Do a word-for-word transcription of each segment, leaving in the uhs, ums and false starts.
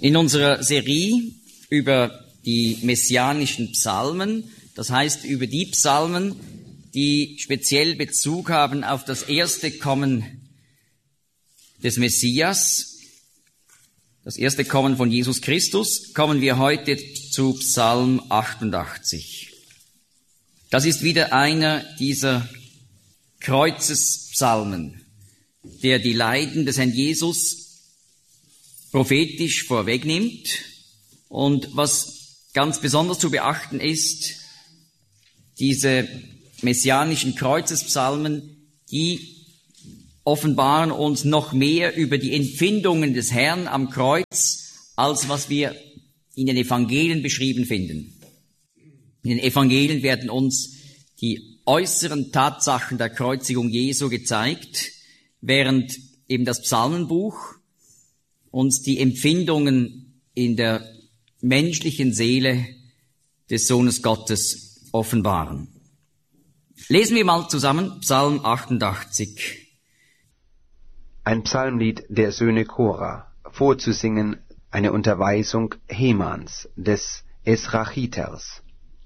In unserer Serie über die messianischen Psalmen, das heißt über die Psalmen, die speziell Bezug haben auf das erste Kommen des Messias, das erste Kommen von Jesus Christus, kommen wir heute zu Psalm achtundachtzig. Das ist wieder einer dieser Kreuzespsalmen, der die Leiden des Herrn Jesus prophetisch vorwegnimmt. Und was ganz besonders zu beachten ist, diese messianischen Kreuzespsalmen, die offenbaren uns noch mehr über die Empfindungen des Herrn am Kreuz, als was wir in den Evangelien beschrieben finden. In den Evangelien werden uns die äußeren Tatsachen der Kreuzigung Jesu gezeigt, während eben das Psalmenbuch uns die Empfindungen in der menschlichen Seele des Sohnes Gottes offenbaren. Lesen wir mal zusammen Psalm achtundachtzig. Ein Psalmlied der Söhne Korah, vorzusingen eine Unterweisung Hemans, des Esrachiters.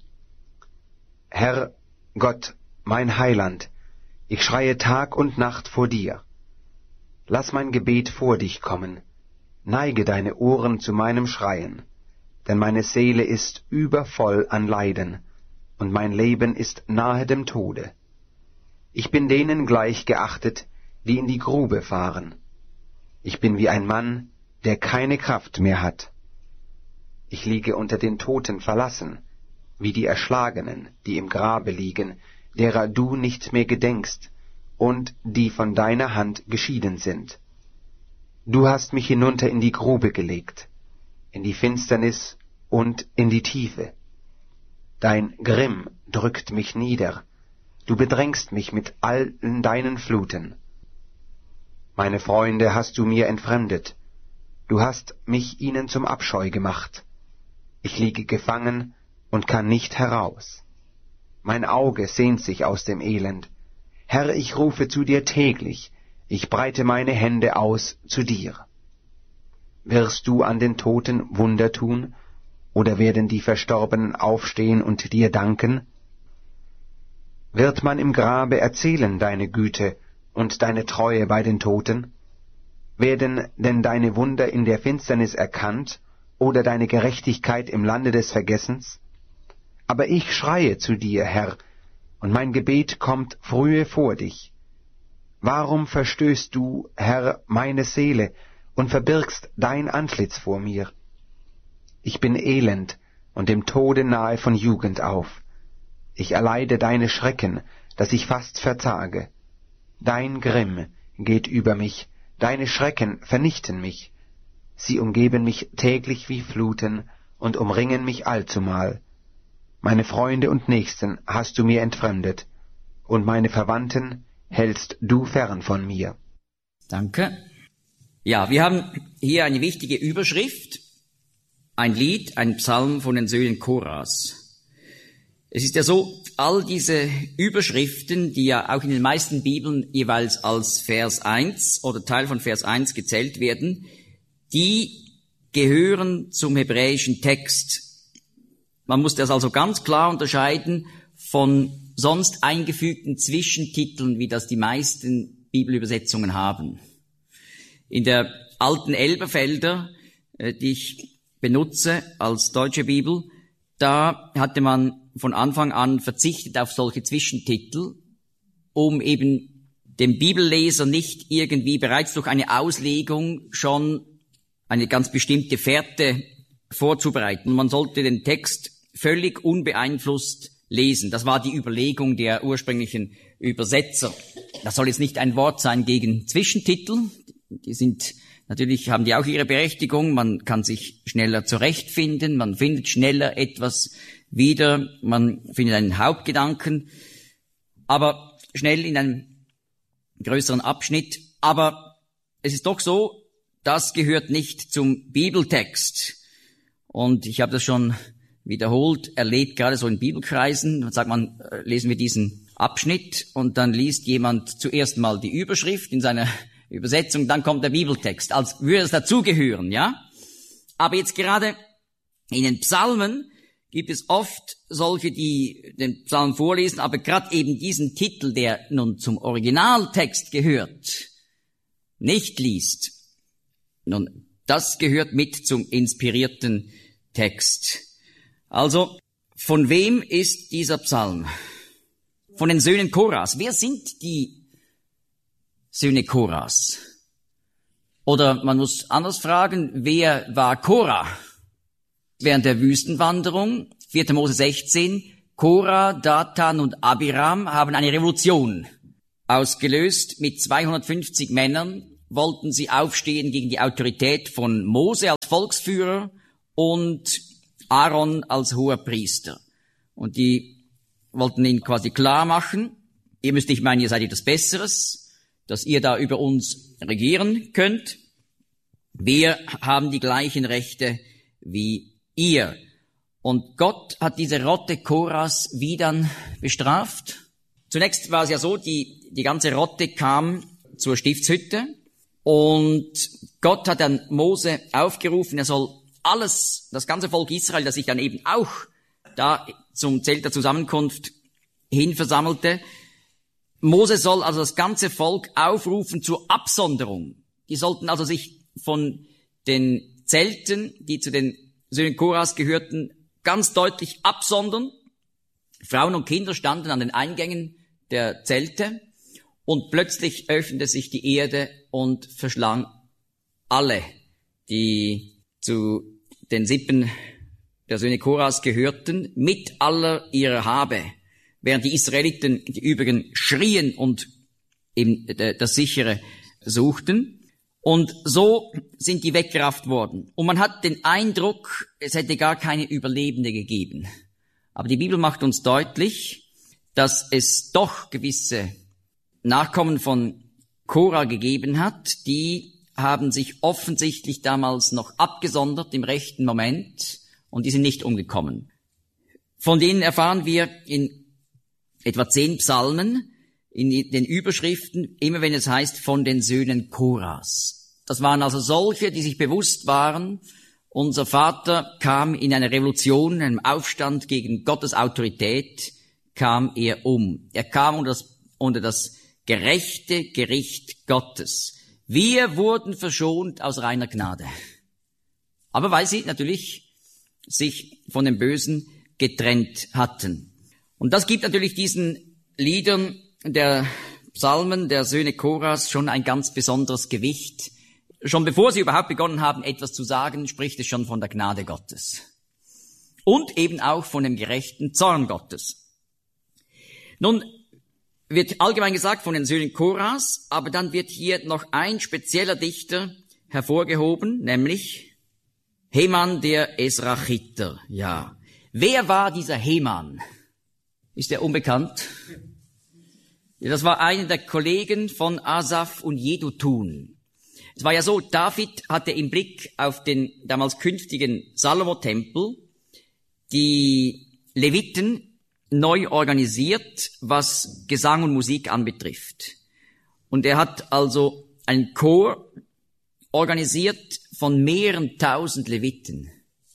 Herr Gott, mein Heiland, ich schreie Tag und Nacht vor dir. Lass mein Gebet vor dich kommen, neige deine Ohren zu meinem Schreien, denn meine Seele ist übervoll an Leiden, und mein Leben ist nahe dem Tode. Ich bin denen gleich geachtet, die in die Grube fahren. Ich bin wie ein Mann, der keine Kraft mehr hat. Ich liege unter den Toten verlassen, wie die Erschlagenen, die im Grabe liegen, derer du nicht mehr gedenkst und die von deiner Hand geschieden sind. Du hast mich hinunter in die Grube gelegt, in die Finsternis und in die Tiefe. Dein Grimm drückt mich nieder, du bedrängst mich mit allen deinen Fluten. Meine Freunde hast du mir entfremdet, du hast mich ihnen zum Abscheu gemacht. Ich liege gefangen und kann nicht heraus. Mein Auge sehnt sich aus dem Elend. Herr, ich rufe zu dir täglich, ich breite meine Hände aus zu dir. Wirst du an den Toten Wunder tun, oder werden die Verstorbenen aufstehen und dir danken? Wird man im Grabe erzählen deine Güte und deine Treue bei den Toten? Werden denn deine Wunder in der Finsternis erkannt, oder deine Gerechtigkeit im Lande des Vergessens? Aber ich schreie zu dir, Herr, und mein Gebet kommt frühe vor dich. Warum verstößt du, Herr, meine Seele und verbirgst dein Antlitz vor mir? Ich bin elend und dem Tode nahe von Jugend auf. Ich erleide deine Schrecken, dass ich fast verzage. Dein Grimm geht über mich, deine Schrecken vernichten mich. Sie umgeben mich täglich wie Fluten und umringen mich allzumal. Meine Freunde und Nächsten hast du mir entfremdet, und meine Verwandten hältst du fern von mir. Danke. Ja, wir haben hier eine wichtige Überschrift, ein Lied, ein Psalm von den Söhnen Korahs. Es ist ja so, all diese Überschriften, die ja auch in den meisten Bibeln jeweils als Vers eins oder Teil von Vers eins gezählt werden, die gehören zum hebräischen Text. Man muss das also ganz klar unterscheiden von sonst eingefügten Zwischentiteln, wie das die meisten Bibelübersetzungen haben. In der alten Elberfelder, die ich benutze als deutsche Bibel, da hatte man von Anfang an verzichtet auf solche Zwischentitel, um eben dem Bibelleser nicht irgendwie bereits durch eine Auslegung schon eine ganz bestimmte Fährte vorzubereiten. Man sollte den Text völlig unbeeinflusst lesen. Das war die Überlegung der ursprünglichen Übersetzer. Das soll jetzt nicht ein Wort sein gegen Zwischentitel. Die sind, natürlich haben die auch ihre Berechtigung. Man kann sich schneller zurechtfinden. Man findet schneller etwas wieder. Man findet einen Hauptgedanken. Aber schnell in einem größeren Abschnitt. Aber es ist doch so, das gehört nicht zum Bibeltext. Und ich habe das schon wiederholt erlebt, gerade so in Bibelkreisen. Dann sagt man, lesen wir diesen Abschnitt und dann liest jemand zuerst mal die Überschrift in seiner Übersetzung, dann kommt der Bibeltext, als würde es dazugehören, ja? Aber jetzt gerade in den Psalmen gibt es oft solche, die den Psalm vorlesen, aber gerade eben diesen Titel, der nun zum Originaltext gehört, nicht liest. Nun, das gehört mit zum inspirierten Text. Also, von wem ist dieser Psalm? Von den Söhnen Koras. Wer sind die Söhne Koras? Oder man muss anders fragen, wer war Korah? Während der Wüstenwanderung, vierter Mose sechzehn, Korah, Datan und Abiram haben eine Revolution ausgelöst. Mit zweihundertfünfzig Männern wollten sie aufstehen gegen die Autorität von Mose als Volksführer und Aaron als hoher Priester. Und die wollten ihnen quasi klar machen, ihr müsst nicht meinen, ihr seid etwas Besseres, dass ihr da über uns regieren könnt. Wir haben die gleichen Rechte wie ihr. Und Gott hat diese Rotte Koras wie dann bestraft. Zunächst war es ja so, die, die ganze Rotte kam zur Stiftshütte und Gott hat dann Mose aufgerufen, er soll alles, das ganze Volk Israel, das sich dann eben auch da zum Zelt der Zusammenkunft hin versammelte. Mose soll also das ganze Volk aufrufen zur Absonderung. Die sollten also sich von den Zelten, die zu den Söhnen Koras gehörten, ganz deutlich absondern. Frauen und Kinder standen an den Eingängen der Zelte und plötzlich öffnete sich die Erde und verschlang alle, die zu den Sippen der Söhne Koras gehörten, mit aller ihrer Habe, während die Israeliten, die übrigen, schrien und eben das Sichere suchten. Und so sind die weggerafft worden. Und man hat den Eindruck, es hätte gar keine Überlebende gegeben. Aber die Bibel macht uns deutlich, dass es doch gewisse Nachkommen von Korah gegeben hat, die haben sich offensichtlich damals noch abgesondert im rechten Moment und die sind nicht umgekommen. Von denen erfahren wir in etwa zehn Psalmen, in den Überschriften, immer wenn es heißt, von den Söhnen Koras. Das waren also solche, die sich bewusst waren, unser Vater kam in einer Revolution, in einem Aufstand gegen Gottes Autorität, kam er um. Er kam unter das, unter das gerechte Gericht Gottes. Wir wurden verschont aus reiner Gnade. Aber weil sie natürlich sich von dem Bösen getrennt hatten. Und das gibt natürlich diesen Liedern der Psalmen der Söhne Koras schon ein ganz besonderes Gewicht. Schon bevor sie überhaupt begonnen haben, etwas zu sagen, spricht es schon von der Gnade Gottes. Und eben auch von dem gerechten Zorn Gottes. Nun wird allgemein gesagt von den Söhnen Koras, aber dann wird hier noch ein spezieller Dichter hervorgehoben, nämlich Heman der Esrachiter. Ja. Wer war dieser Heman? Ist er unbekannt? Ja, das war einer der Kollegen von Asaf und Jedutun. Es war ja so, David hatte im Blick auf den damals künftigen Salomo-Tempel die Leviten neu organisiert, was Gesang und Musik anbetrifft. Und er hat also einen Chor organisiert von mehreren tausend Leviten.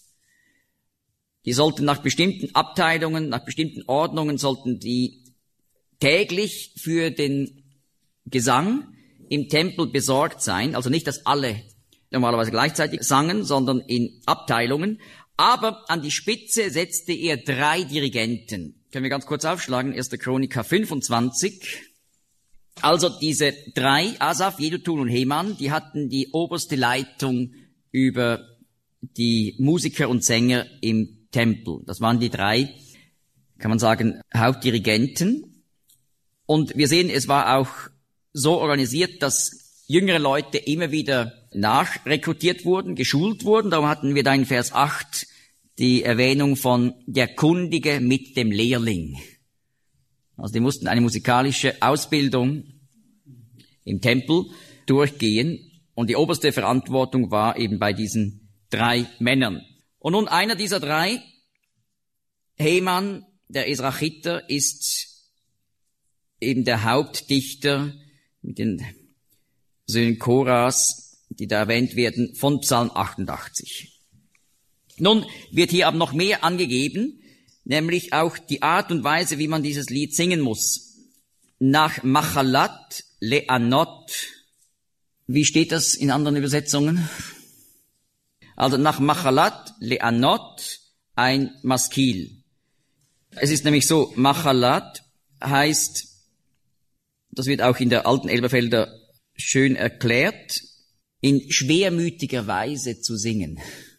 Die sollten nach bestimmten Abteilungen, nach bestimmten Ordnungen, sollten die täglich für den Gesang im Tempel besorgt sein. Also nicht, dass alle normalerweise gleichzeitig sangen, sondern in Abteilungen. Aber an die Spitze setzte er drei Dirigenten. Können wir ganz kurz aufschlagen, erster Chroniker fünfundzwanzig. Also diese drei, Asaf, Jedutun und Heman, die hatten die oberste Leitung über die Musiker und Sänger im Tempel. Das waren die drei, kann man sagen, Hauptdirigenten. Und wir sehen, es war auch so organisiert, dass jüngere Leute immer wieder nachrekrutiert wurden, geschult wurden. Darum hatten wir da in Vers acht die Erwähnung von der Kundige mit dem Lehrling. Also die mussten eine musikalische Ausbildung im Tempel durchgehen und die oberste Verantwortung war eben bei diesen drei Männern. Und nun einer dieser drei, Heman, der Esrachiter, ist eben der Hauptdichter mit den Söhnen Koras, die da erwähnt werden, von Psalm achtundachtzig. Nun wird hier aber noch mehr angegeben, nämlich auch die Art und Weise, wie man dieses Lied singen muss. Nach Machalat Le'anot. Wie steht das in anderen Übersetzungen? Also nach Machalat Le'anot ein Maskil. Es ist nämlich so, Machalat heißt, das wird auch in der alten Elberfelder schön erklärt, in schwermütiger Weise zu singen.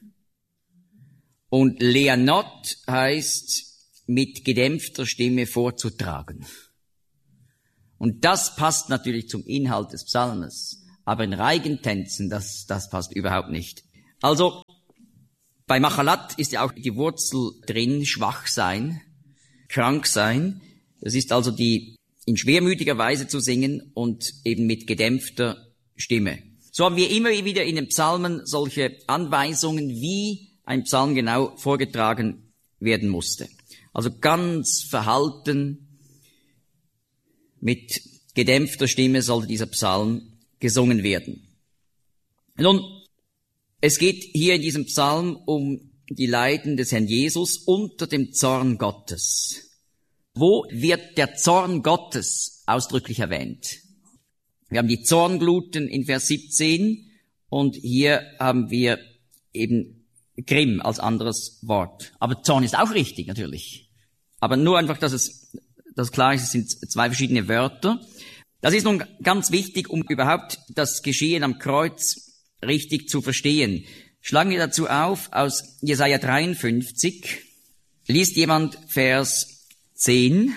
Und Le'anot heißt, mit gedämpfter Stimme vorzutragen. Und das passt natürlich zum Inhalt des Psalmes. Aber in Reigentänzen, das, das passt überhaupt nicht. Also, bei Machalat ist ja auch die Wurzel drin, schwach sein, krank sein. Das ist also die, in schwermütiger Weise zu singen und eben mit gedämpfter Stimme. So haben wir immer wieder in den Psalmen solche Anweisungen, wie ein Psalm genau vorgetragen werden musste. Also ganz verhalten, mit gedämpfter Stimme sollte dieser Psalm gesungen werden. Nun, es geht hier in diesem Psalm um die Leiden des Herrn Jesus unter dem Zorn Gottes. Wo wird der Zorn Gottes ausdrücklich erwähnt? Wir haben die Zorngluten in Vers siebzehn und hier haben wir eben Grimm als anderes Wort. Aber Zorn ist auch richtig, natürlich. Aber nur einfach, dass es, dass klar ist, es sind zwei verschiedene Wörter. Das ist nun ganz wichtig, um überhaupt das Geschehen am Kreuz richtig zu verstehen. Schlagen wir dazu auf aus Jesaja dreiundfünfzig. Liest jemand Vers zehn?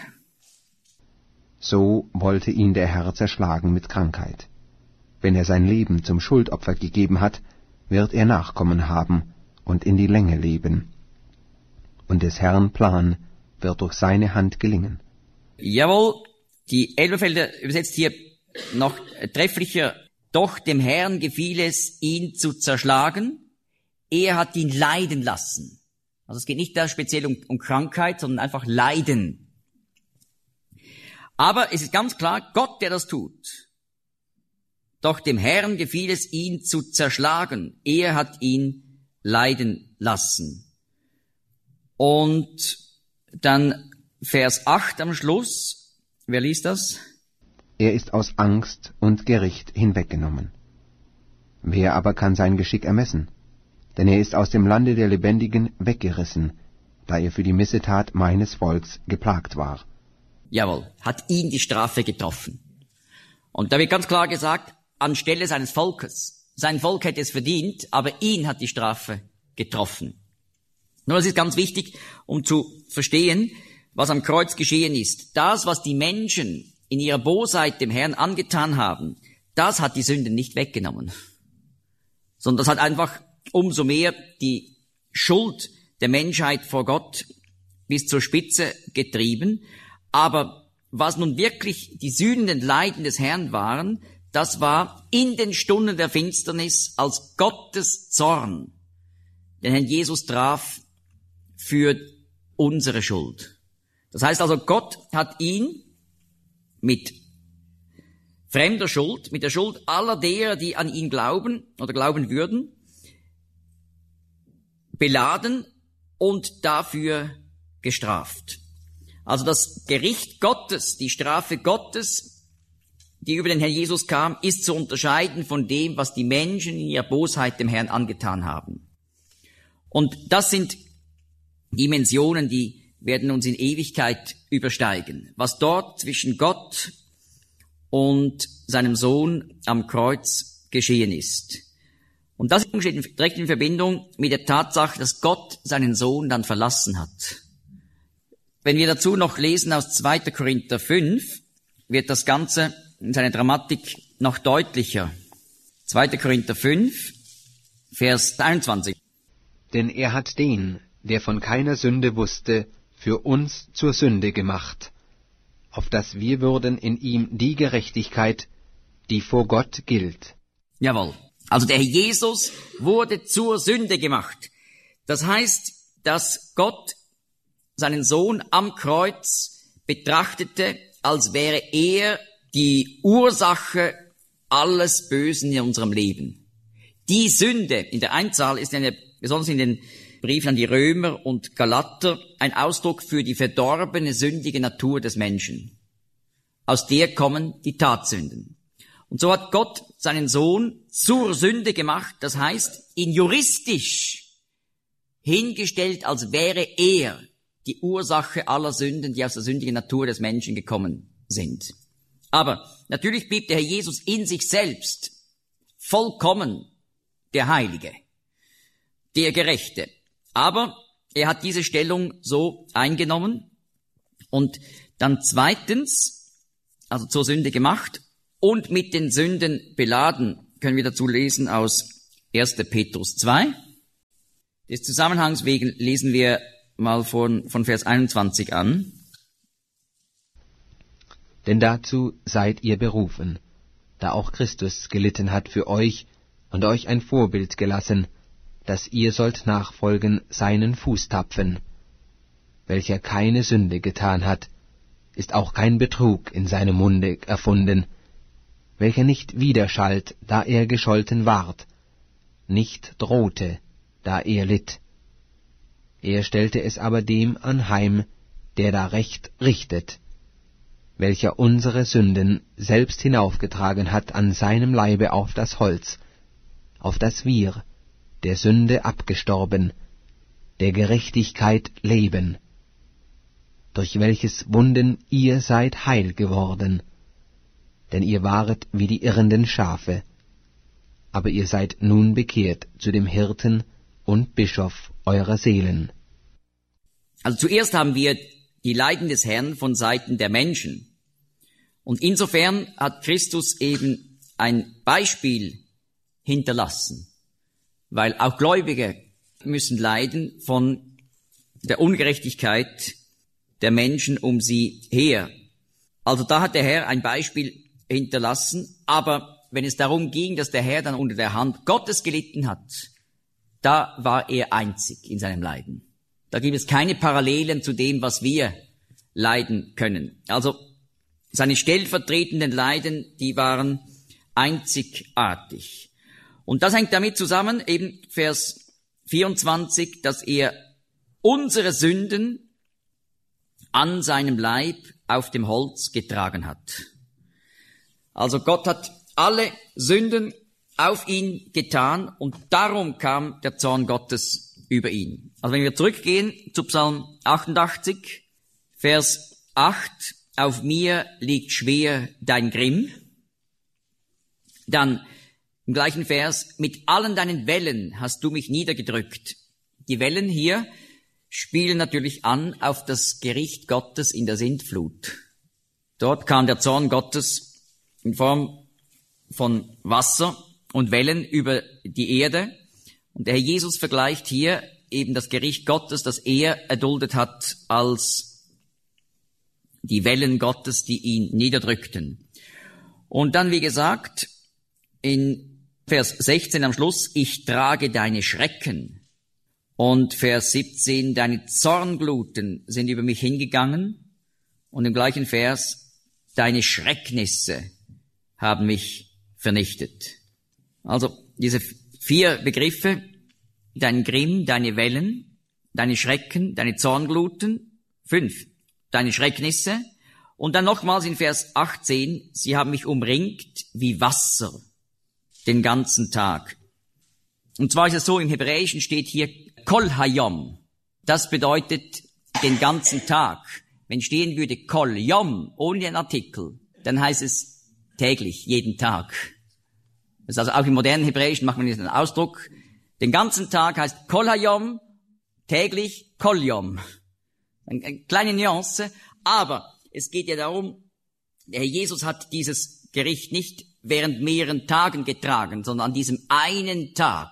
So wollte ihn der Herr zerschlagen mit Krankheit. Wenn er sein Leben zum Schuldopfer gegeben hat, wird er Nachkommen haben und in die Länge leben. Und des Herrn Plan wird durch seine Hand gelingen. Jawohl, die Elberfelder übersetzt hier noch trefflicher. Doch dem Herrn gefiel es, ihn zu zerschlagen. Er hat ihn leiden lassen. Also es geht nicht da speziell um, um Krankheit, sondern einfach Leiden. Aber es ist ganz klar, Gott, der das tut. Doch dem Herrn gefiel es, ihn zu zerschlagen. Er hat ihn leiden lassen. Und dann Vers acht am Schluss. Wer liest das? Er ist aus Angst und Gericht hinweggenommen. Wer aber kann sein Geschick ermessen? Denn er ist aus dem Lande der Lebendigen weggerissen, da er für die Missetat meines Volks geplagt war. Jawohl, hat ihn die Strafe getroffen. Und da wird ganz klar gesagt, anstelle seines Volkes. Sein Volk hätte es verdient, aber ihn hat die Strafe getroffen. Nur das ist ganz wichtig, um zu verstehen, was am Kreuz geschehen ist. Das, was die Menschen in ihrer Bosheit dem Herrn angetan haben, das hat die Sünde nicht weggenommen. Sondern das hat einfach umso mehr die Schuld der Menschheit vor Gott bis zur Spitze getrieben. Aber was nun wirklich die sühnenden Leiden des Herrn waren, das war in den Stunden der Finsternis, als Gottes Zorn den Herrn Jesus traf für unsere Schuld. Das heißt also, Gott hat ihn mit fremder Schuld, mit der Schuld aller derer, die an ihn glauben oder glauben würden, beladen und dafür gestraft. Also das Gericht Gottes, die Strafe Gottes, die über den Herrn Jesus kam, ist zu unterscheiden von dem, was die Menschen in ihrer Bosheit dem Herrn angetan haben. Und das sind Dimensionen, die werden uns in Ewigkeit übersteigen. Was dort zwischen Gott und seinem Sohn am Kreuz geschehen ist. Und das steht direkt in Verbindung mit der Tatsache, dass Gott seinen Sohn dann verlassen hat. Wenn wir dazu noch lesen aus zweiter Korinther fünf, wird das Ganze in seiner Dramatik noch deutlicher. zweiter Korinther fünf, Vers dreiundzwanzig. Denn er hat den, der von keiner Sünde wusste, für uns zur Sünde gemacht, auf dass wir würden in ihm die Gerechtigkeit, die vor Gott gilt. Jawohl. Also der Herr Jesus wurde zur Sünde gemacht. Das heißt, dass Gott seinen Sohn am Kreuz betrachtete, als wäre er die Ursache alles Bösen in unserem Leben. Die Sünde in der Einzahl ist eine, besonders in den Briefen an die Römer und Galater ein Ausdruck für die verdorbene, sündige Natur des Menschen. Aus der kommen die Tatsünden. Und so hat Gott seinen Sohn zur Sünde gemacht, das heißt, ihn juristisch hingestellt, als wäre er die Ursache aller Sünden, die aus der sündigen Natur des Menschen gekommen sind. Aber natürlich blieb der Herr Jesus in sich selbst vollkommen der Heilige, der Gerechte. Aber er hat diese Stellung so eingenommen und dann zweitens, also zur Sünde gemacht und mit den Sünden beladen, können wir dazu lesen aus erster Petrus zwei. Des Zusammenhangs wegen lesen wir mal von, von Vers einundzwanzig an. Denn dazu seid ihr berufen, da auch Christus gelitten hat für euch und euch ein Vorbild gelassen, dass ihr sollt nachfolgen seinen Fußtapfen. Welcher keine Sünde getan hat, ist auch kein Betrug in seinem Munde erfunden, welcher nicht widerschallt, da er gescholten ward, nicht drohte, da er litt. Er stellte es aber dem anheim, der da Recht richtet, welcher unsere Sünden selbst hinaufgetragen hat an seinem Leibe auf das Holz, auf das wir, der Sünde abgestorben, der Gerechtigkeit leben, durch welches Wunden ihr seid heil geworden, denn ihr waret wie die irrenden Schafe, aber ihr seid nun bekehrt zu dem Hirten und Bischof eurer Seelen. Also zuerst haben wir die Leiden des Herrn von Seiten der Menschen. Und insofern hat Christus eben ein Beispiel hinterlassen, weil auch Gläubige müssen leiden von der Ungerechtigkeit der Menschen um sie her. Also da hat der Herr ein Beispiel hinterlassen, aber wenn es darum ging, dass der Herr dann unter der Hand Gottes gelitten hat, da war er einzig in seinem Leiden. Da gibt es keine Parallelen zu dem, was wir leiden können. Also seine stellvertretenden Leiden, die waren einzigartig. Und das hängt damit zusammen, eben Vers vierundzwanzig, dass er unsere Sünden an seinem Leib auf dem Holz getragen hat. Also Gott hat alle Sünden auf ihn getan und darum kam der Zorn Gottes über ihn. Also wenn wir zurückgehen zu Psalm achtundachtzig, Vers acht, auf mir liegt schwer dein Grimm. Dann im gleichen Vers, mit allen deinen Wellen hast du mich niedergedrückt. Die Wellen hier spielen natürlich an auf das Gericht Gottes in der Sintflut. Dort kam der Zorn Gottes in Form von Wasser und Wellen über die Erde. Und der Herr Jesus vergleicht hier eben das Gericht Gottes, das er erduldet hat, als die Wellen Gottes, die ihn niederdrückten. Und dann, wie gesagt, in Vers sechzehn am Schluss, ich trage deine Schrecken. Und Vers siebzehn, deine Zorngluten sind über mich hingegangen. Und im gleichen Vers, deine Schrecknisse haben mich vernichtet. Also diese vier Begriffe, dein Grimm, deine Wellen, deine Schrecken, deine Zorngluten, fünf, deine Schrecknisse. Und dann nochmals in Vers achtzehn, sie haben mich umringt wie Wasser den ganzen Tag. Und zwar ist es so, im Hebräischen steht hier Kol Hayom. Das bedeutet den ganzen Tag. Wenn stehen würde Kol Yom ohne den Artikel, dann heißt es täglich, jeden Tag. Das ist also auch im modernen Hebräischen macht man diesen Ausdruck. Den ganzen Tag heißt Kol Hayom, täglich Kol Yom. Eine kleine Nuance, aber es geht ja darum, der Herr Jesus hat dieses Gericht nicht während mehreren Tagen getragen, sondern an diesem einen Tag,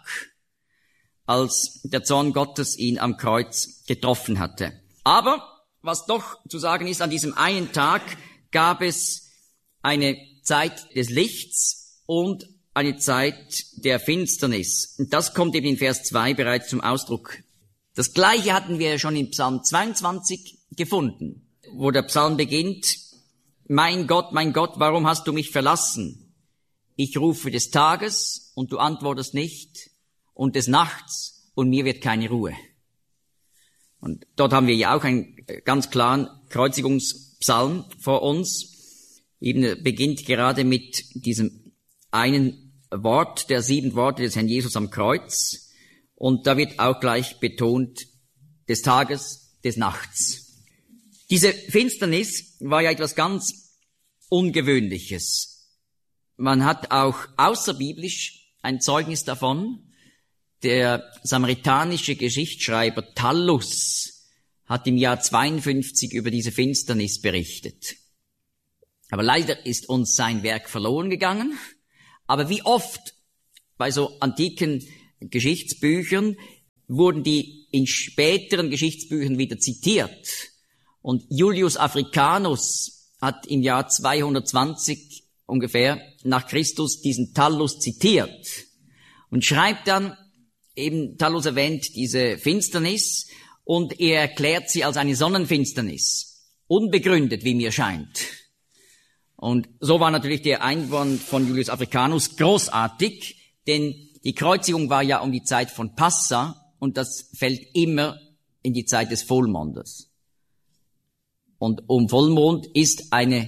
als der Zorn Gottes ihn am Kreuz getroffen hatte. Aber was doch zu sagen ist, an diesem einen Tag gab es eine Zeit des Lichts und eine Zeit der Finsternis. Und das kommt eben in Vers zwei bereits zum Ausdruck. Das Gleiche hatten wir schon in Psalm zweiundzwanzig gefunden, wo der Psalm beginnt, mein Gott, mein Gott, warum hast du mich verlassen? Ich rufe des Tages und du antwortest nicht und des Nachts und mir wird keine Ruhe. Und dort haben wir ja auch einen ganz klaren Kreuzigungspsalm vor uns. Eben beginnt gerade mit diesem einen Wort, der sieben Worte des Herrn Jesus am Kreuz. Und da wird auch gleich betont, des Tages, des Nachts. Diese Finsternis war ja etwas ganz Ungewöhnliches. Man hat auch außerbiblisch ein Zeugnis davon. Der samaritanische Geschichtsschreiber Thallus hat im Jahr zweiundfünfzig über diese Finsternis berichtet. Aber leider ist uns sein Werk verloren gegangen. Aber wie oft bei so antiken Geschichtsbüchern wurden die in späteren Geschichtsbüchern wieder zitiert. Und Julius Africanus hat im Jahr zweihundertzwanzig ungefähr nach Christus diesen Thallus zitiert und schreibt dann, eben Thallus erwähnt diese Finsternis und er erklärt sie als eine Sonnenfinsternis. Unbegründet, wie mir scheint. Und so war natürlich der Einwand von Julius Africanus großartig, denn die Kreuzigung war ja um die Zeit von Passa und das fällt immer in die Zeit des Vollmondes. Und um Vollmond ist eine,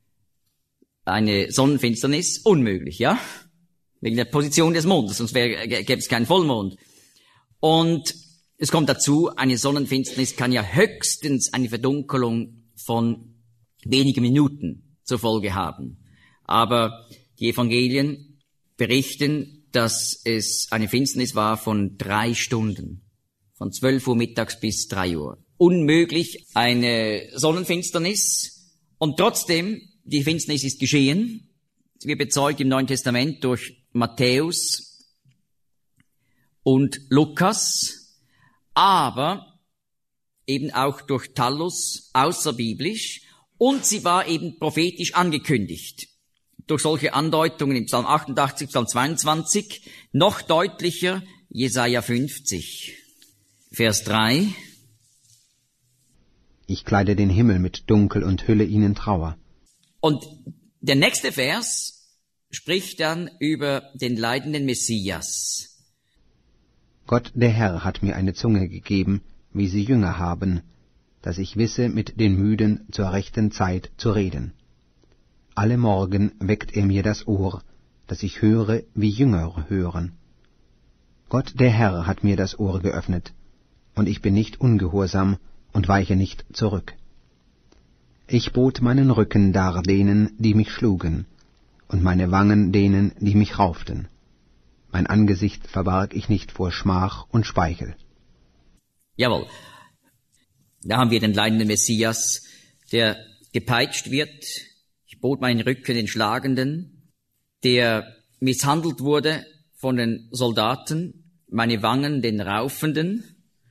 eine Sonnenfinsternis unmöglich, ja? Wegen der Position des Mondes, sonst wäre, gäbe es keinen Vollmond. Und es kommt dazu, eine Sonnenfinsternis kann ja höchstens eine Verdunkelung von wenigen Minuten zur Folge haben. Aber die Evangelien berichten, dass es eine Finsternis war von drei Stunden. Von zwölf Uhr mittags bis drei Uhr. Unmöglich eine Sonnenfinsternis. Und trotzdem, die Finsternis ist geschehen. Sie wird bezeugt im Neuen Testament durch Matthäus und Lukas, aber eben auch durch Thallus außerbiblisch und sie war eben prophetisch angekündigt. Durch solche Andeutungen im Psalm achtundachtzig, Psalm zweiundzwanzig, noch deutlicher Jesaja fünfzig, Vers drei. Ich kleide den Himmel mit Dunkel und hülle ihn in Trauer. Und der nächste Vers spricht dann über den leidenden Messias. Gott der Herr hat mir eine Zunge gegeben, wie sie Jünger haben, dass ich wisse, mit den Müden zur rechten Zeit zu reden. Alle Morgen weckt er mir das Ohr, dass ich höre, wie Jünger hören. Gott der Herr hat mir das Ohr geöffnet, und ich bin nicht ungehorsam und weiche nicht zurück. Ich bot meinen Rücken dar denen, die mich schlugen, und meine Wangen denen, die mich rauften. Mein Angesicht verbarg ich nicht vor Schmach und Speichel. Jawohl. Da haben wir den leidenden Messias, der gepeitscht wird. Ich bot meinen Rücken den Schlagenden, der misshandelt wurde von den Soldaten, meine Wangen den Raufenden.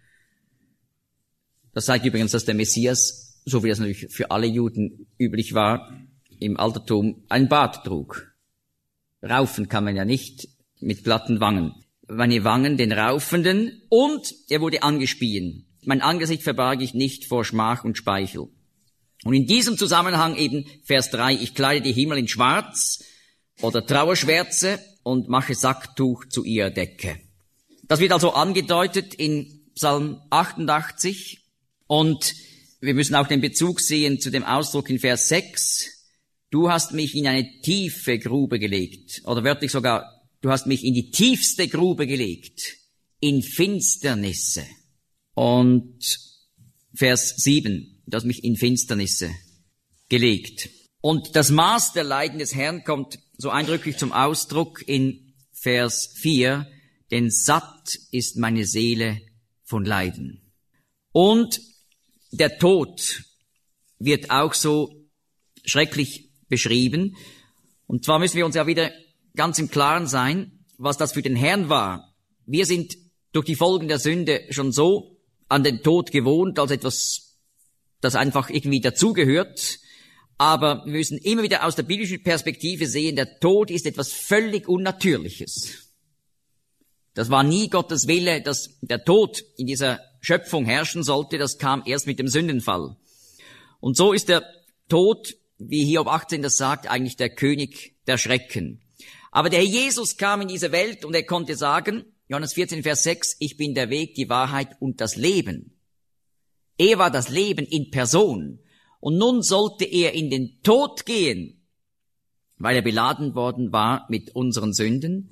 Das zeigt übrigens, dass der Messias, so wie das natürlich für alle Juden üblich war, im Altertum ein Bart trug. Raufen kann man ja nicht mit glatten Wangen. Meine Wangen den Raufenden und er wurde angespien. Mein Angesicht verbarg ich nicht vor Schmach und Speichel. Und in diesem Zusammenhang eben Vers drei, ich kleide die Himmel in Schwarz oder Trauerschwärze und mache Sacktuch zu ihrer Decke. Das wird also angedeutet in Psalm achtundachtzig und wir müssen auch den Bezug sehen zu dem Ausdruck in Vers sechs. Du hast mich in eine tiefe Grube gelegt, oder wörtlich sogar, du hast mich in die tiefste Grube gelegt, in Finsternisse. Und Vers sieben, du hast mich in Finsternisse gelegt. Und das Maß der Leiden des Herrn kommt so eindrücklich zum Ausdruck in Vers vier, denn satt ist meine Seele von Leiden. Und der Tod wird auch so schrecklich beschrieben. Und zwar müssen wir uns ja wieder ganz im Klaren sein, was das für den Herrn war. Wir sind durch die Folgen der Sünde schon so an den Tod gewohnt, als etwas, das einfach irgendwie dazugehört. Aber wir müssen immer wieder aus der biblischen Perspektive sehen, der Tod ist etwas völlig Unnatürliches. Das war nie Gottes Wille, dass der Tod in dieser Schöpfung herrschen sollte. Das kam erst mit dem Sündenfall. Und so ist der Tod, wie Hiob achtzehn das sagt, eigentlich der König der Schrecken. Aber der Herr Jesus kam in diese Welt und er konnte sagen, Johannes vierzehn, Vers sechs, ich bin der Weg, die Wahrheit und das Leben. Er war das Leben in Person. Und nun sollte er in den Tod gehen, weil er beladen worden war mit unseren Sünden,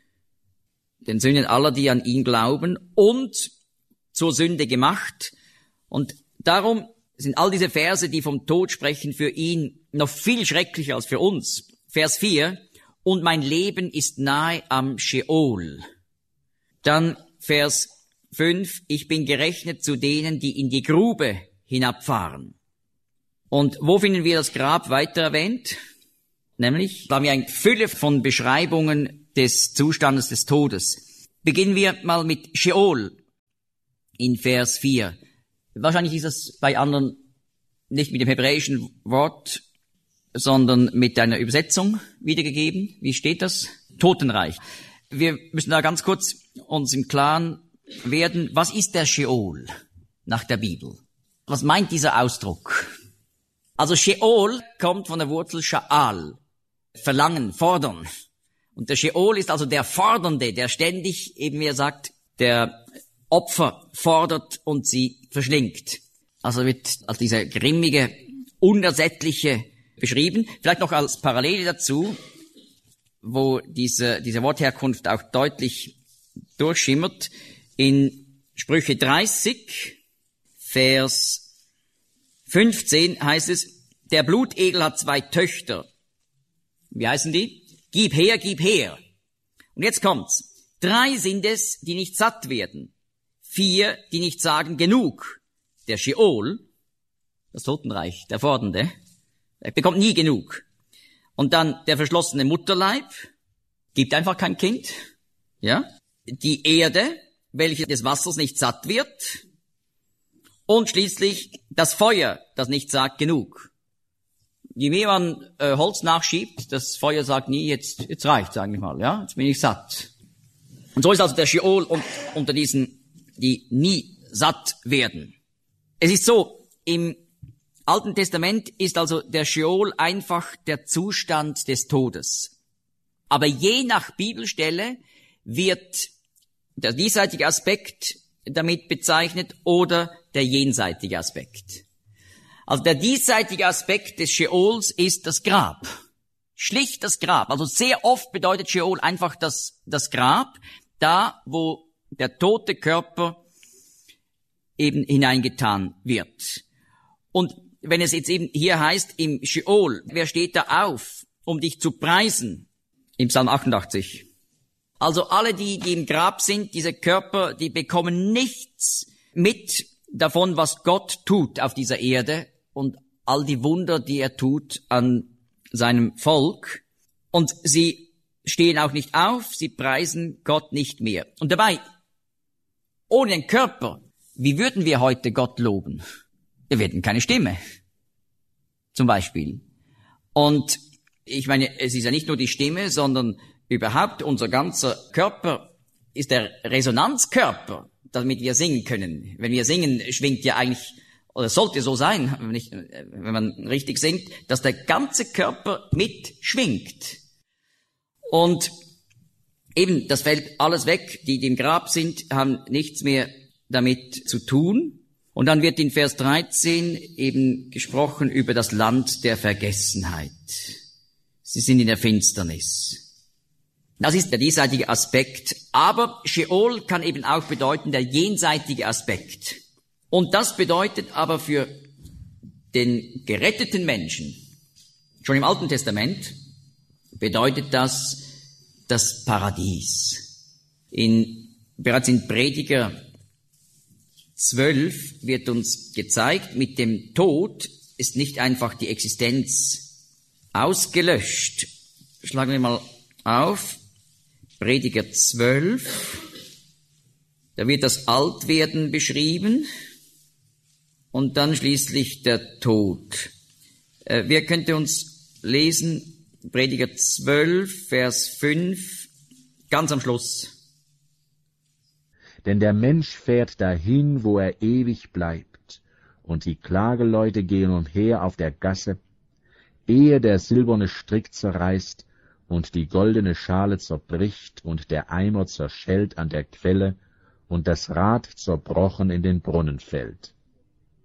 den Sünden aller, die an ihn glauben, und zur Sünde gemacht. Und darum sind all diese Verse, die vom Tod sprechen, für ihn noch viel schrecklicher als für uns. Vers vier, und mein Leben ist nahe am Scheol. Dann Vers fünf, ich bin gerechnet zu denen, die in die Grube hinabfahren. Und wo finden wir das Grab weiter erwähnt? Nämlich, da haben wir eine Fülle von Beschreibungen des Zustandes des Todes. Beginnen wir mal mit Scheol in Vers vier. Wahrscheinlich ist das bei anderen nicht mit dem hebräischen Wort, sondern mit einer Übersetzung wiedergegeben. Wie steht das? Totenreich. Wir müssen da ganz kurz uns im Klaren werden, was ist der Scheol nach der Bibel? Was meint dieser Ausdruck? Also Scheol kommt von der Wurzel Sha'al, verlangen, fordern. Und der Scheol ist also der Fordernde, der ständig, eben wie er sagt, der Opfer fordert und sie verschlingt. Also wird als dieser grimmige, unersättliche beschrieben. Vielleicht noch als Parallele dazu, wo diese, diese Wortherkunft auch deutlich durchschimmert. In Sprüche dreißig, Vers fünfzehn heißt es, der Blutegel hat zwei Töchter. Wie heißen die? Gib her, gib her. Und jetzt kommt's. Drei sind es, die nicht satt werden. Vier, die nicht sagen genug. Der Scheol, das Totenreich, der Fordernde, er bekommt nie genug. Und dann der verschlossene Mutterleib, gibt einfach kein Kind. Ja? Die Erde, welche des Wassers nicht satt wird. Und schließlich das Feuer, das nicht sagt genug. Je mehr man äh, Holz nachschiebt, das Feuer sagt nie, jetzt, jetzt reicht's eigentlich mal, ja, jetzt bin ich satt. Und so ist also der Scheol und, unter diesen, die nie satt werden. Es ist so, im Alten Testament ist also der Scheol einfach der Zustand des Todes. Aber je nach Bibelstelle wird der diesseitige Aspekt damit bezeichnet oder der jenseitige Aspekt. Also der diesseitige Aspekt des Scheols ist das Grab. Schlicht das Grab. Also sehr oft bedeutet Scheol einfach das, das Grab, da wo der tote Körper eben hineingetan wird. Und wenn es jetzt eben hier heißt, im Scheol, wer steht da auf, um dich zu preisen? Im Psalm achtundachtzig. Also alle, die, die im Grab sind, diese Körper, die bekommen nichts mit davon, was Gott tut auf dieser Erde und all die Wunder, die er tut an seinem Volk. Und sie stehen auch nicht auf, sie preisen Gott nicht mehr. Und dabei, ohne den Körper, wie würden wir heute Gott loben? Wir hätten keine Stimme, zum Beispiel. Und ich meine, es ist ja nicht nur die Stimme, sondern überhaupt unser ganzer Körper ist der Resonanzkörper, damit wir singen können. Wenn wir singen, schwingt ja eigentlich, oder sollte so sein, wenn, ich, wenn man richtig singt, dass der ganze Körper mitschwingt. Und eben, das fällt alles weg. Die, die im Grab sind, haben nichts mehr damit zu tun. Und dann wird in Vers dreizehn eben gesprochen über das Land der Vergessenheit. Sie sind in der Finsternis. Das ist der diesseitige Aspekt. Aber Scheol kann eben auch bedeuten der jenseitige Aspekt. Und das bedeutet aber für den geretteten Menschen, schon im Alten Testament, bedeutet das das Paradies. In, bereits in Prediger zwölf wird uns gezeigt, mit dem Tod ist nicht einfach die Existenz ausgelöscht. Schlagen wir mal auf. Prediger zwölf. Da wird das Altwerden beschrieben und dann schließlich der Tod. Äh, wer könnte uns lesen? Prediger zwölf, Vers fünf, ganz am Schluss. Denn der Mensch fährt dahin, wo er ewig bleibt, und die Klageleute gehen umher auf der Gasse, ehe der silberne Strick zerreißt und die goldene Schale zerbricht und der Eimer zerschellt an der Quelle und das Rad zerbrochen in den Brunnen fällt.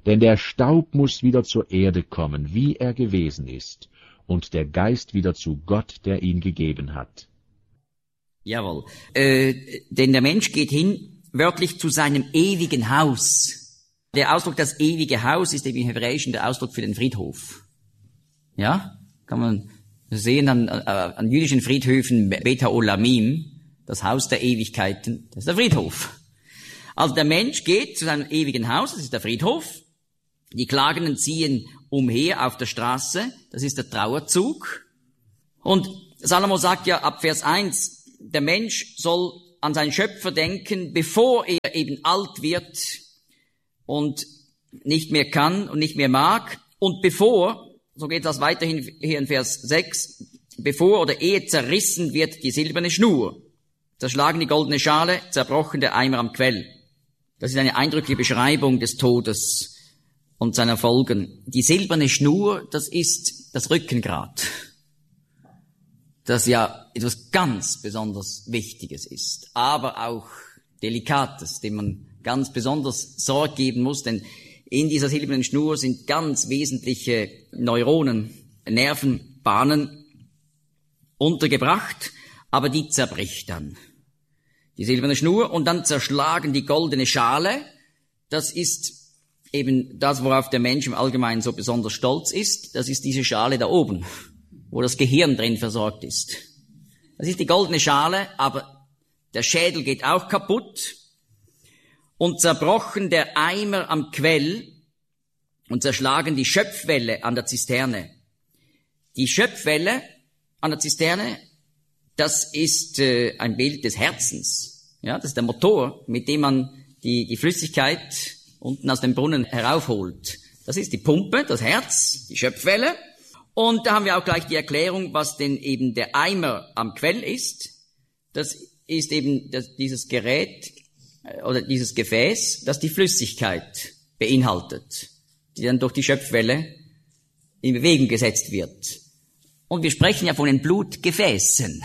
Denn der Staub muss wieder zur Erde kommen, wie er gewesen ist, und der Geist wieder zu Gott, der ihn gegeben hat. Jawohl. Äh, denn der Mensch geht hin, wörtlich zu seinem ewigen Haus. Der Ausdruck, das ewige Haus, ist eben im Hebräischen der Ausdruck für den Friedhof. Ja? Kann man sehen an, an jüdischen Friedhöfen, Beta Olamim, das Haus der Ewigkeiten, das ist der Friedhof. Also der Mensch geht zu seinem ewigen Haus, das ist der Friedhof. Die Klagenden ziehen umher auf der Straße, das ist der Trauerzug. Und Salomo sagt ja ab Vers eins, der Mensch soll an seinen Schöpfer denken, bevor er eben alt wird und nicht mehr kann und nicht mehr mag. Und bevor, so geht das weiterhin hier in Vers sechs, bevor oder ehe zerrissen wird die silberne Schnur, zerschlagen die goldene Schale, zerbrochen der Eimer am Quell. Das ist eine eindrückliche Beschreibung des Todes und seiner Folgen. Die silberne Schnur, das ist das Rückengrad, das ja etwas ganz besonders Wichtiges ist, aber auch Delikates, dem man ganz besonders Sorge geben muss, denn in dieser silbernen Schnur sind ganz wesentliche Neuronen, Nervenbahnen untergebracht, aber die zerbricht dann. Die silberne Schnur und dann zerschlagen die goldene Schale. Das ist eben das, worauf der Mensch im Allgemeinen so besonders stolz ist. Das ist diese Schale da oben, wo das Gehirn drin versorgt ist. Das ist die goldene Schale, aber der Schädel geht auch kaputt. Und zerbrochen der Eimer am Quell und zerschlagen die Schöpfwelle an der Zisterne. Die Schöpfwelle an der Zisterne, das ist äh, ein Bild des Herzens. Ja, das ist der Motor, mit dem man die, die Flüssigkeit unten aus dem Brunnen heraufholt. Das ist die Pumpe, das Herz, die Schöpfwelle. Und da haben wir auch gleich die Erklärung, was denn eben der Eimer am Quell ist. Das ist eben das, dieses Gerät äh, oder dieses Gefäß, das die Flüssigkeit beinhaltet, die dann durch die Schöpfwelle in Bewegung gesetzt wird. Und wir sprechen ja von den Blutgefäßen.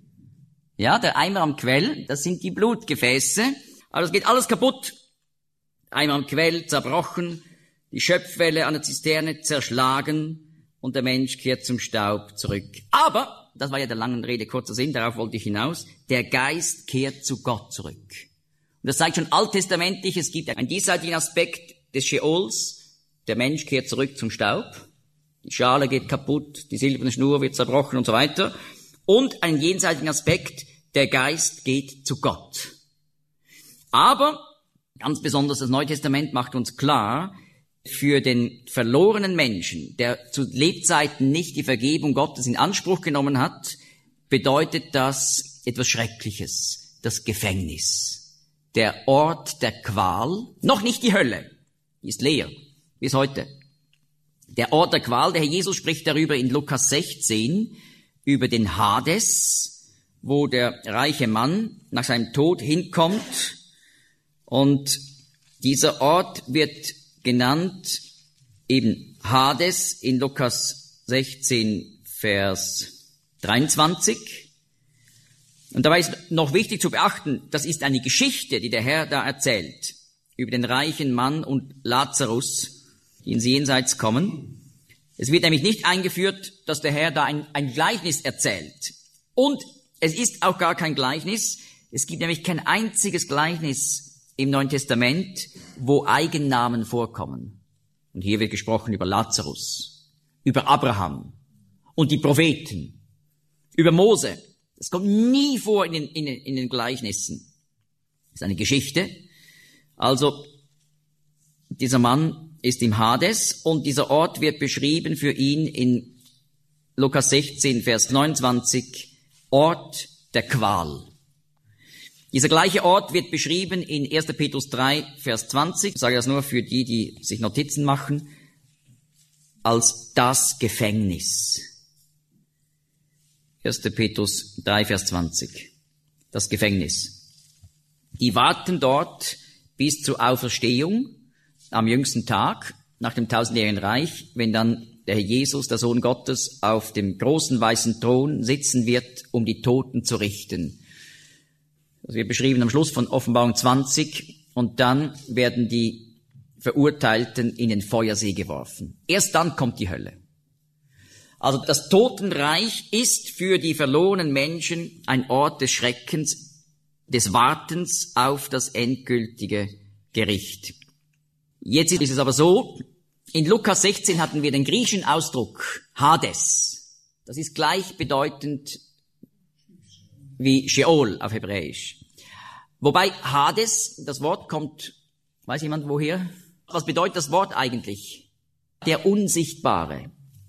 Ja, der Eimer am Quell, das sind die Blutgefäße. Also es geht alles kaputt. Eimer am Quell zerbrochen, die Schöpfwelle an der Zisterne zerschlagen und der Mensch kehrt zum Staub zurück. Aber, das war ja der langen Rede kurzer Sinn, darauf wollte ich hinaus, der Geist kehrt zu Gott zurück. Und das zeigt schon alttestamentlich, es gibt einen diesseitigen Aspekt des Scheols. Der Mensch kehrt zurück zum Staub. Die Schale geht kaputt, die silberne Schnur wird zerbrochen und so weiter. Und einen jenseitigen Aspekt, der Geist geht zu Gott. Aber, ganz besonders das Neue Testament macht uns klar, für den verlorenen Menschen, der zu Lebzeiten nicht die Vergebung Gottes in Anspruch genommen hat, bedeutet das etwas Schreckliches, das Gefängnis. Der Ort der Qual, noch nicht die Hölle, die ist leer, bis heute. Der Ort der Qual, der Herr Jesus spricht darüber in Lukas sechzehn, über den Hades, wo der reiche Mann nach seinem Tod hinkommt. Und dieser Ort wird genannt eben Hades in Lukas sechzehn, Vers dreiundzwanzig. Und dabei ist noch wichtig zu beachten, das ist eine Geschichte, die der Herr da erzählt, über den reichen Mann und Lazarus, die ins Jenseits kommen. Es wird nämlich nicht eingeführt, dass der Herr da ein, ein Gleichnis erzählt. Und es ist auch gar kein Gleichnis. Es gibt nämlich kein einziges Gleichnis im Neuen Testament, wo Eigennamen vorkommen. Und hier wird gesprochen über Lazarus, über Abraham und die Propheten, über Mose. Das kommt nie vor in den, in den, in den Gleichnissen. Das ist eine Geschichte. Also, dieser Mann ist im Hades und dieser Ort wird beschrieben für ihn in Lukas sechzehn, Vers neunundzwanzig, Ort der Qual. Dieser gleiche Ort wird beschrieben in erster Petrus drei, Vers zwanzig, ich sage das nur für die, die sich Notizen machen, als das Gefängnis. erster Petrus drei, Vers zwanzig, das Gefängnis. Die warten dort bis zur Auferstehung am jüngsten Tag, nach dem tausendjährigen Reich, wenn dann der Herr Jesus, der Sohn Gottes, auf dem großen weißen Thron sitzen wird, um die Toten zu richten. Das wird beschrieben am Schluss von Offenbarung zwanzig. Und dann werden die Verurteilten in den Feuersee geworfen. Erst dann kommt die Hölle. Also das Totenreich ist für die verlorenen Menschen ein Ort des Schreckens, des Wartens auf das endgültige Gericht. Jetzt ist es aber so, in Lukas sechzehn hatten wir den griechischen Ausdruck Hades. Das ist gleichbedeutend wie Sheol auf Hebräisch. Wobei Hades, das Wort kommt, weiß jemand woher? Was bedeutet das Wort eigentlich? Der Unsichtbare.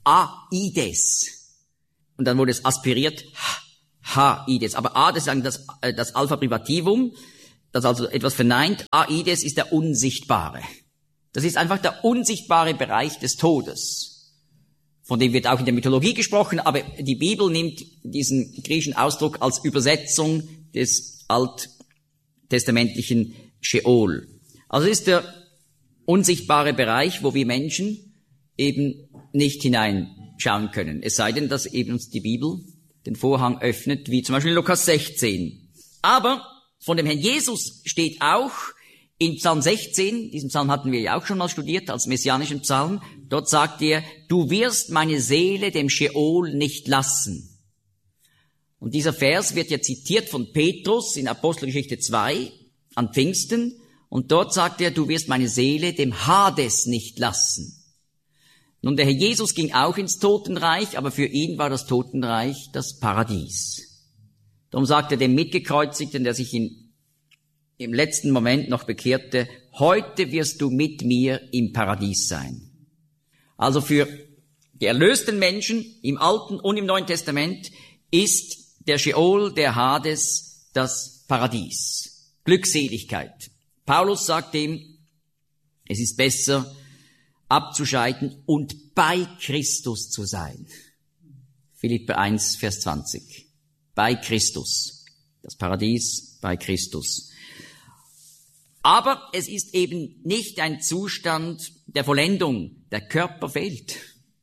Aides. Und dann wurde es aspiriert. Haides. Aber A, das ist das, das Alpha Privativum, das also etwas verneint. Aides ist der Unsichtbare. Das ist einfach der unsichtbare Bereich des Todes. Von dem wird auch in der Mythologie gesprochen, aber die Bibel nimmt diesen griechischen Ausdruck als Übersetzung des alttestamentlichen Sheol. Also es ist der unsichtbare Bereich, wo wir Menschen eben nicht hineinschauen können. Es sei denn, dass eben uns die Bibel den Vorhang öffnet, wie zum Beispiel in Lukas sechzehn. Aber von dem Herrn Jesus steht auch in Psalm sechzehn, diesen Psalm hatten wir ja auch schon mal studiert als messianischen Psalm, dort sagt er, du wirst meine Seele dem Sheol nicht lassen. Und dieser Vers wird ja zitiert von Petrus in Apostelgeschichte zwei an Pfingsten, und dort sagt er, du wirst meine Seele dem Hades nicht lassen. Nun, der Herr Jesus ging auch ins Totenreich, aber für ihn war das Totenreich das Paradies. Darum sagt er dem Mitgekreuzigten, der sich in, im letzten Moment noch bekehrte, heute wirst du mit mir im Paradies sein. Also für die erlösten Menschen im Alten und im Neuen Testament ist der Sheol, der Hades, das Paradies. Glückseligkeit. Paulus sagt ihm, es ist besser, abzuscheiden und bei Christus zu sein. Philipper eins, Vers zwanzig. Bei Christus. Das Paradies bei Christus. Aber es ist eben nicht ein Zustand der Vollendung. Der Körper fehlt.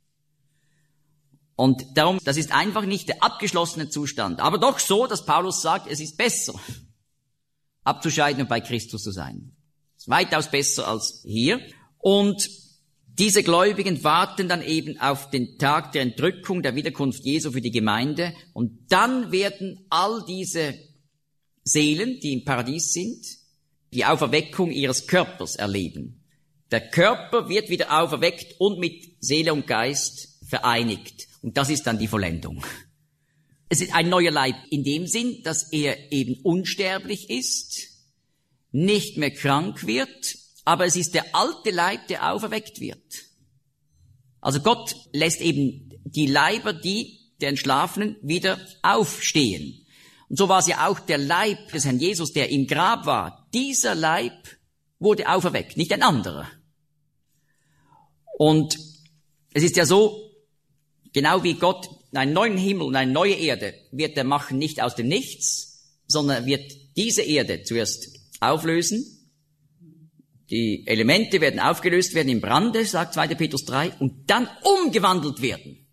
Und darum, das ist einfach nicht der abgeschlossene Zustand. Aber doch so, dass Paulus sagt, es ist besser, abzuscheiden und bei Christus zu sein. Es ist weitaus besser als hier. Und diese Gläubigen warten dann eben auf den Tag der Entrückung, der Wiederkunft Jesu für die Gemeinde. Und dann werden all diese Seelen, die im Paradies sind, die Auferweckung ihres Körpers erleben. Der Körper wird wieder auferweckt und mit Seele und Geist vereinigt. Und das ist dann die Vollendung. Es ist ein neuer Leib in dem Sinn, dass er eben unsterblich ist, nicht mehr krank wird, aber es ist der alte Leib, der auferweckt wird. Also Gott lässt eben die Leiber, die der Entschlafenen, wieder aufstehen. Und so war es ja auch der Leib des Herrn Jesus, der im Grab war. Dieser Leib wurde auferweckt, nicht ein anderer. Und es ist ja so, genau wie Gott einen neuen Himmel und eine neue Erde wird er machen, nicht aus dem Nichts, sondern er wird diese Erde zuerst auflösen. Die Elemente werden aufgelöst werden im Brande, sagt zweiter Petrus drei, und dann umgewandelt werden.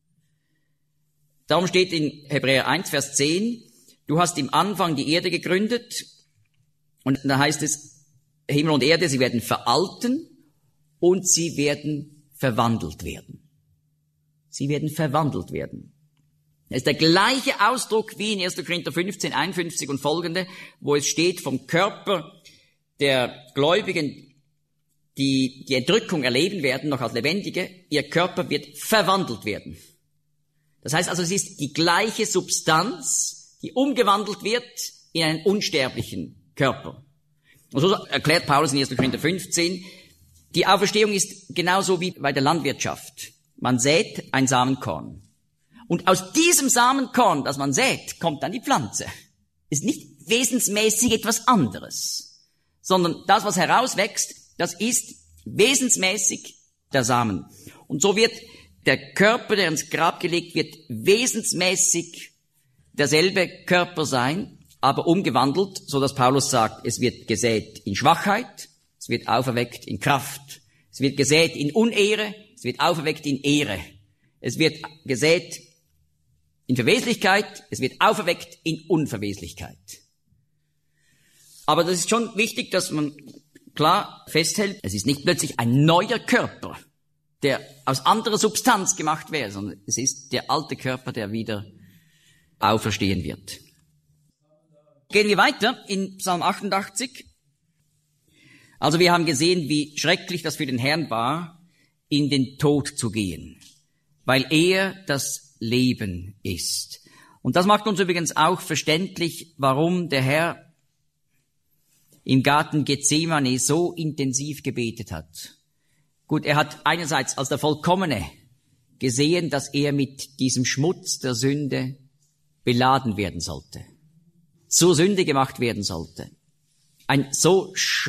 Darum steht in Hebräer eins, Vers zehn, du hast im Anfang die Erde gegründet, und da heißt es, Himmel und Erde, sie werden veralten und sie werden verwandelt werden. Sie werden verwandelt werden. Das ist der gleiche Ausdruck wie in erster Korinther fünfzehn, einundfünfzig und folgende, wo es steht vom Körper der Gläubigen, die die Entrückung erleben werden, noch als Lebendige, ihr Körper wird verwandelt werden. Das heißt also, es ist die gleiche Substanz, die umgewandelt wird in einen unsterblichen Körper. Und so erklärt Paulus in erster Korinther fünfzehn, die Auferstehung ist genauso wie bei der Landwirtschaft. Man sät ein Samenkorn. Und aus diesem Samenkorn, das man sät, kommt dann die Pflanze. Ist nicht wesensmäßig etwas anderes, sondern das, was herauswächst, das ist wesensmäßig der Samen. Und so wird der Körper, der ins Grab gelegt wird, wesensmäßig derselbe Körper sein, aber umgewandelt, so dass Paulus sagt, es wird gesät in Schwachheit, es wird auferweckt in Kraft, es wird gesät in Unehre, es wird auferweckt in Ehre, es wird gesät in Verweslichkeit, es wird auferweckt in Unverweslichkeit. Aber das ist schon wichtig, dass man klar festhält, es ist nicht plötzlich ein neuer Körper, der aus anderer Substanz gemacht wäre, sondern es ist der alte Körper, der wieder auferstehen wird. Gehen wir weiter in Psalm achtundachtzig. Also wir haben gesehen, wie schrecklich das für den Herrn war, in den Tod zu gehen, weil er das Leben ist. Und das macht uns übrigens auch verständlich, warum der Herr im Garten Gethsemane so intensiv gebetet hat. Gut, er hat einerseits als der Vollkommene gesehen, dass er mit diesem Schmutz der Sünde beladen werden sollte, zur Sünde gemacht werden sollte. Ein so